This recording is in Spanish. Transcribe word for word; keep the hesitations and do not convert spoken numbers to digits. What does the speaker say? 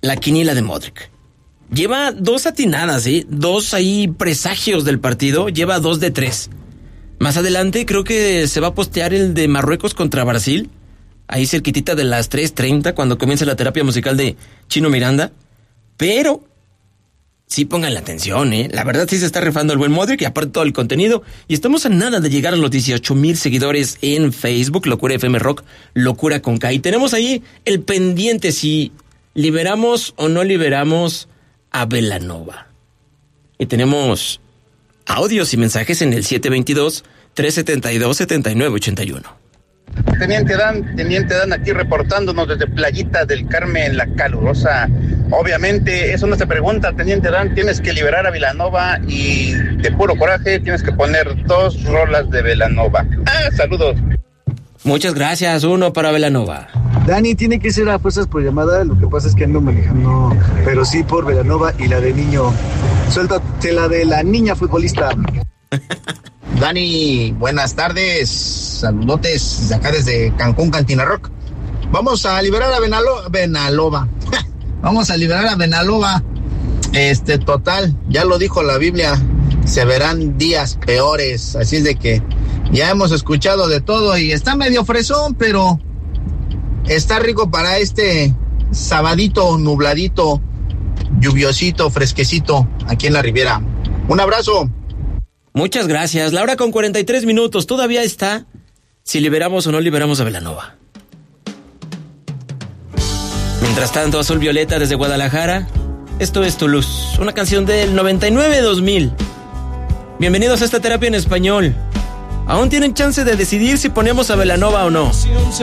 la quiniela de Modric. Lleva dos atinadas, ¿eh? Dos ahí presagios del partido, lleva dos de tres. Más adelante creo que se va a postear el de Marruecos contra Brasil, ahí cerquitita de las tres treinta, cuando comienza la terapia musical de Chino Miranda. Pero sí pongan la atención, ¿eh? La verdad sí se está rifando el buen Modric y aparte todo el contenido. Y estamos a nada de llegar a los dieciocho mil seguidores en Facebook, Locura F M Rock, Locura con K. Y tenemos ahí el pendiente si liberamos o no liberamos a Belanova. Y tenemos audios y mensajes en el siete veintidós, trescientos setenta y dos, setenta y nueve ochenta y uno. Teniente Dan, Teniente Dan aquí reportándonos desde Playita del Carmen, la calurosa. Obviamente, eso no se pregunta, Teniente Dan, tienes que liberar a Belanova y de puro coraje tienes que poner dos rolas de Belanova. Ah, saludos. Muchas gracias, uno para Belanova. Dani, tiene que ser a fuerzas por llamada, lo que pasa es que ando manejando, pero sí por Belanova y la de niño. Suéltate la de la niña futbolista. Dani, buenas tardes, saludotes de acá desde Cancún, Cantina Rock. Vamos a liberar a Benalo, Benalova. Vamos a liberar a Benalova. Este, total, ya lo dijo la Biblia, se verán días peores, así es de que ya hemos escuchado de todo y está medio fresón, pero está rico para este sabadito, nubladito, lluviosito, fresquecito aquí en la Riviera. Un abrazo. Muchas gracias. La hora con cuarenta y tres minutos. Todavía está si liberamos o no liberamos a Belanova. Mientras tanto, Azul Violeta desde Guadalajara. Esto es Tu Luz, una canción del noventa y nueve dos mil. Bienvenidos a esta terapia en español. Aún tienen chance de decidir si ponemos a Belanova o no.